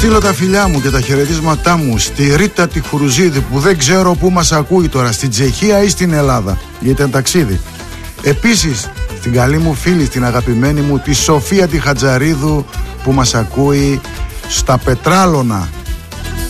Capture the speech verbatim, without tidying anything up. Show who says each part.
Speaker 1: Στείλω τα φιλιά μου και τα χαιρετίσματά μου στη Ρίτα τη Χρουζίδη που δεν ξέρω πού μας ακούει τώρα, στην Τσεχία ή στην Ελλάδα, γιατί ήταν ταξίδι. Επίσης στην καλή μου φίλη, στην αγαπημένη μου τη Σοφία τη Χατζαρίδου που μας ακούει στα Πετράλωνα.